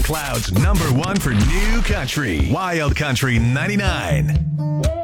SoundCloud's #1 for new country, Wild Country 99.